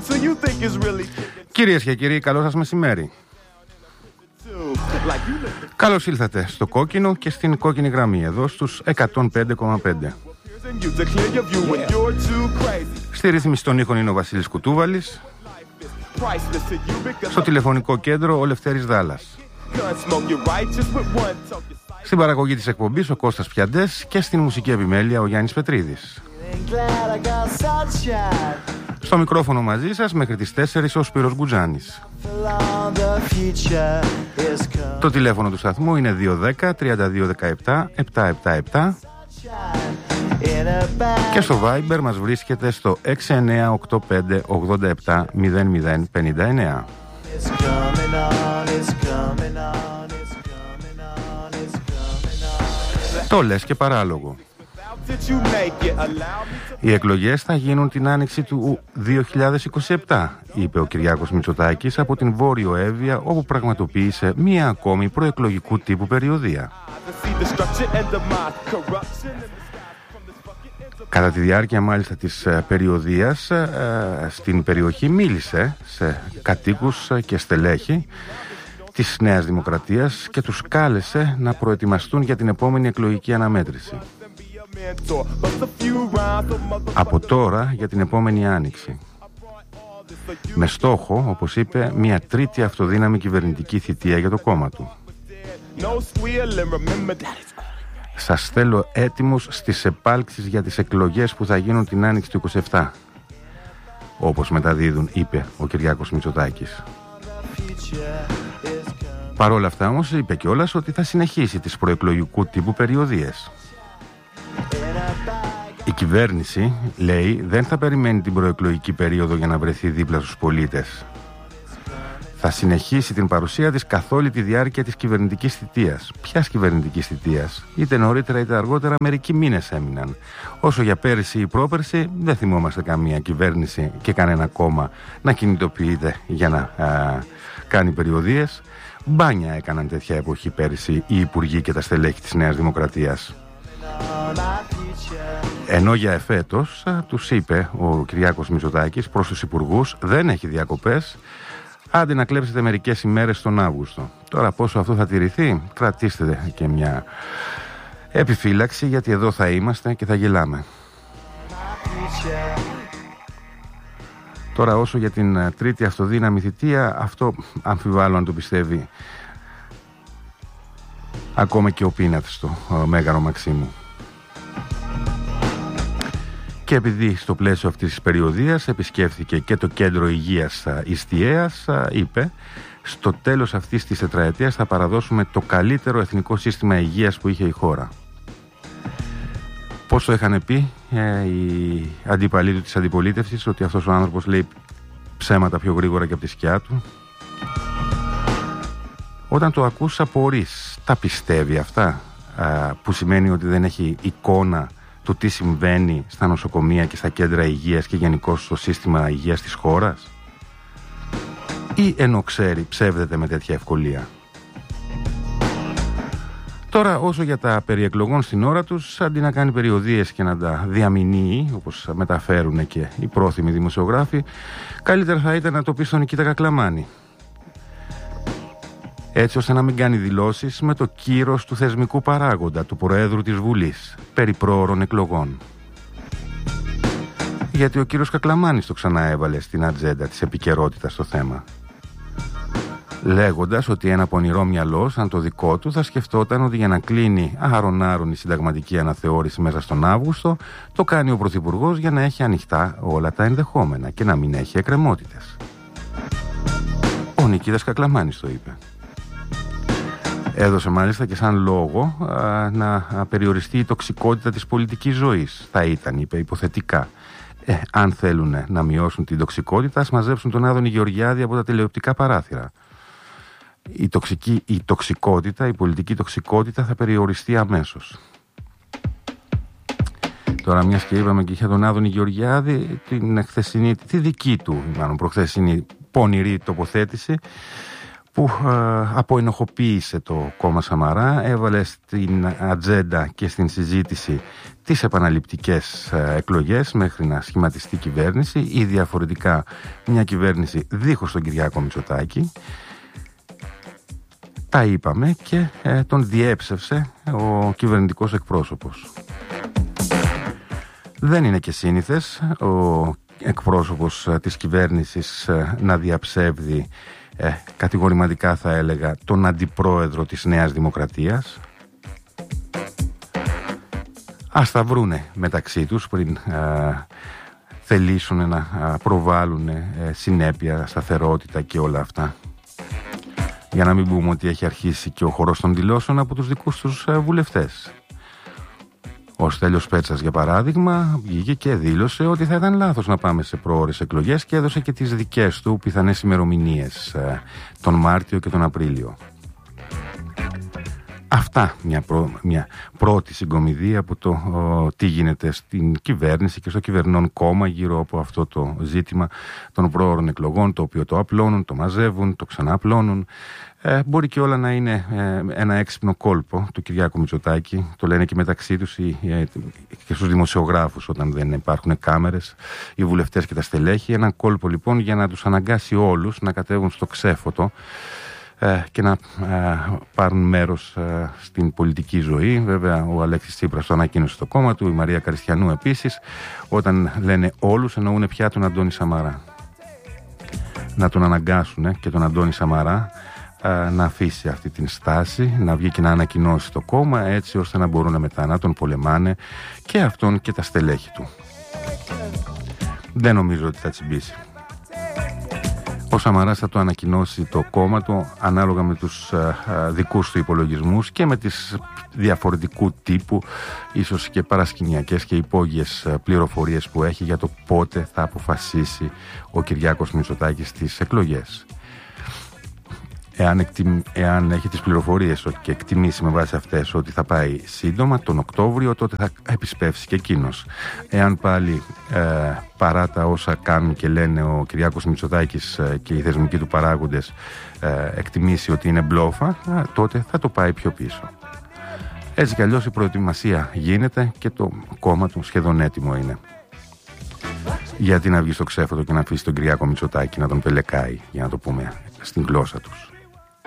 Κυρίες και κύριοι, καλό σας μεσημέρι. Καλώς ήλθατε στο κόκκινο και στην κόκκινη γραμμή, εδώ στους 105,5. Στη ρύθμιση των ήχων είναι ο Βασίλης Κουτούβαλης. Στο τηλεφωνικό κέντρο ο Λευτέρης Δάλλας. Στην παραγωγή της εκπομπής ο Κώστας Πιαντές και στην μουσική επιμέλεια ο Γιάννης Πετρίδης. Στο μικρόφωνο μαζί σας μέχρι τις 4 ο Σπύρος Μπουτζάνης. Το τηλέφωνο του σταθμού είναι 210-3217-777 και στο Viber μας βρίσκεται στο 6985-87-0059. Το λες και παράλογο. Οι εκλογές θα γίνουν την άνοιξη του 2027, είπε ο Κυριάκος Μητσοτάκης από την Βόρειο Εύβοια, όπου πραγματοποίησε μία ακόμη προεκλογικού τύπου περιοδεία. Κατά τη διάρκεια μάλιστα της περιοδείας στην περιοχή μίλησε σε κατοίκους και στελέχη της Νέας Δημοκρατίας και τους κάλεσε να προετοιμαστούν για την επόμενη εκλογική αναμέτρηση. Από τώρα για την επόμενη άνοιξη. Με στόχο, όπως είπε, μια τρίτη αυτοδύναμη κυβερνητική θητεία για το κόμμα του. Σας θέλω έτοιμους στις επάλξεις για τις εκλογές που θα γίνουν την άνοιξη του 27, όπως μεταδίδουν, είπε ο Κυριάκος Μητσοτάκης. Παρ' όλα αυτά όμως είπε κιόλας ότι θα συνεχίσει τις προεκλογικού τύπου περιοδίες. Η κυβέρνηση, λέει, δεν θα περιμένει την προεκλογική περίοδο για να βρεθεί δίπλα στους πολίτες. Θα συνεχίσει την παρουσία της καθ' όλη τη διάρκεια της κυβερνητικής θητείας. Ποιας κυβερνητικής θητείας? Είτε νωρίτερα είτε αργότερα, μερικοί μήνες έμειναν. Όσο για πέρυσι ή πρόπερσι, δεν θυμόμαστε καμία κυβέρνηση και κανένα κόμμα να κινητοποιείται για να κάνει περιοδίες. Μπάνια έκαναν τέτοια εποχή πέρυσι οι υπουργοί και τα στελέχη της Νέας Δημοκρατίας. Ενώ για εφέτος τους είπε ο Κυριάκος Μητσοτάκης προς τους υπουργούς, δεν έχει διακοπές, άντε να κλέψετε μερικές ημέρες τον Αύγουστο. Τώρα πόσο αυτό θα τηρηθεί, κρατήστε και μια επιφύλαξη, γιατί εδώ θα είμαστε και θα γελάμε. Τώρα όσο για την τρίτη αυτοδύναμη θητεία, αυτό αμφιβάλλω αν το πιστεύει ακόμα και ο Πίνατς στο Μέγαρο Μαξίμου. Και επειδή στο πλαίσιο αυτής της περιοδείας επισκέφθηκε και το κέντρο υγείας Ιστιαίας, είπε, στο τέλος αυτής της τετραετίας θα παραδώσουμε το καλύτερο εθνικό σύστημα υγείας που είχε η χώρα. Πώς το είχαν πει οι αντίπαλοι του της αντιπολίτευσης, ότι αυτός ο άνθρωπος λέει ψέματα πιο γρήγορα και από τη σκιά του? Όταν το ακούς απορείς, τα πιστεύει αυτά, που σημαίνει ότι δεν έχει εικόνα του τι συμβαίνει στα νοσοκομεία και στα κέντρα υγείας και γενικώς στο σύστημα υγείας της χώρας, ή ενώ ξέρει ψεύδεται με τέτοια ευκολία? Τώρα όσο για τα περί εκλογών στην ώρα τους, αντί να κάνει περιοδίες και να τα διαμηνύει όπως μεταφέρουν και οι πρόθυμοι δημοσιογράφοι, καλύτερα θα ήταν να το πει στον Νικήτα Κακλαμάνη, έτσι ώστε να μην κάνει δηλώσεις με το κύρος του θεσμικού παράγοντα, του Προέδρου της Βουλής, περί πρόωρων εκλογών. Γιατί ο κύριος Κακλαμάνης το ξαναέβαλε στην ατζέντα της επικαιρότητας στο θέμα, λέγοντας ότι ένα πονηρό μυαλό σαν το δικό του θα σκεφτόταν ότι για να κλείνει άρον-άρον η συνταγματική αναθεώρηση μέσα στον Αύγουστο, το κάνει ο Πρωθυπουργός για να έχει ανοιχτά όλα τα ενδεχόμενα και να μην έχει εκκρεμότητες. Ο Νικήτας Κακλαμάνης το είπε. Έδωσε μάλιστα και σαν λόγο να περιοριστεί η τοξικότητα της πολιτικής ζωής. Θα ήταν, είπε, υποθετικά. Αν θέλουν να μειώσουν την τοξικότητα, ας μαζέψουν τον Άδωνη Γεωργιάδη από τα τηλεοπτικά παράθυρα. Η τοξικότητα, η πολιτική τοξικότητα θα περιοριστεί αμέσως. Τώρα μιας και είπαμε και για τον Άδωνη Γεωργιάδη, την χθεσινή, τη δική του, μάλλον προχθεσινή πονηρή τοποθέτηση, που αποενοχοποίησε το κόμμα Σαμαρά, έβαλε στην ατζέντα και στην συζήτηση τις επαναληπτικές εκλογές μέχρι να σχηματιστεί κυβέρνηση ή διαφορετικά μια κυβέρνηση δίχως τον Κυριάκο Μητσοτάκη. Τα είπαμε και τον διέψευσε ο κυβερνητικός εκπρόσωπος. Δεν είναι και σύνηθες ο εκπρόσωπος της κυβέρνησης να διαψεύδει κατηγορηματικά, θα έλεγα, τον αντιπρόεδρο της Νέας Δημοκρατίας. Ας τα βρούνε μεταξύ τους πριν θελήσουν να προβάλλουν συνέπεια, σταθερότητα και όλα αυτά. Για να μην πούμε ότι έχει αρχίσει και ο χορός των δηλώσεων από τους δικούς τους βουλευτές. Ο Στέλιος Πέτσας, για παράδειγμα, βγήκε και δήλωσε ότι θα ήταν λάθος να πάμε σε προώρες εκλογές και έδωσε και τις δικές του πιθανές ημερομηνίες, τον Μάρτιο και τον Απρίλιο. Αυτά μια πρώτη συγκομιδή από το τι γίνεται στην κυβέρνηση και στο κυβερνών κόμμα γύρω από αυτό το ζήτημα των προώρων εκλογών, το οποίο το απλώνουν, το μαζεύουν, το ξαναπλώνουν. Μπορεί και όλα να είναι ένα έξυπνο κόλπο του Κυριάκου Μητσοτάκη. Το λένε και μεταξύ τους και στους δημοσιογράφους όταν δεν υπάρχουν κάμερες, οι βουλευτές και τα στελέχη. Ένα κόλπο λοιπόν για να τους αναγκάσει όλους να κατέβουν στο ξέφωτο και να πάρουν μέρος στην πολιτική ζωή. Βέβαια ο Αλέξης Τσίπρας το ανακοίνωσε στο κόμμα του, η Μαρία Καριστιανού επίσης. Όταν λένε όλους εννοούν πια τον Αντώνη Σαμαρά. Να τον αναγκάσουν και τον Αντώνη Σαμαρά να αφήσει αυτή την στάση, να βγει και να ανακοινώσει το κόμμα, έτσι ώστε να μπορούν μετά να τον πολεμάνε και αυτόν και τα στελέχη του. Δεν νομίζω ότι θα τσιμπήσει. Ο Σαμαράς θα το ανακοινώσει το κόμμα του ανάλογα με τους δικούς του υπολογισμούς και με τις διαφορετικού τύπου, ίσως και παρασκηνιακές και υπόγειες πληροφορίες που έχει για το πότε θα αποφασίσει ο Κυριάκος Μητσοτάκης στις εκλογές. Εάν έχει τις πληροφορίες και εκτιμήσει με βάση αυτές ότι θα πάει σύντομα τον Οκτώβριο, τότε θα επισπεύσει και εκείνος. Εάν πάλι παρά τα όσα κάνουν και λένε ο Κυριάκος Μητσοτάκης και οι θεσμικοί του παράγοντες εκτιμήσει ότι είναι μπλόφα, τότε θα το πάει πιο πίσω. Έτσι κι αλλιώς η προετοιμασία γίνεται και το κόμμα του σχεδόν έτοιμο είναι. Γιατί να βγει στο ξέφωτο και να αφήσει τον Κυριάκο Μητσοτάκη να τον πελεκάει, για να το πούμε στην γλώσσα τους.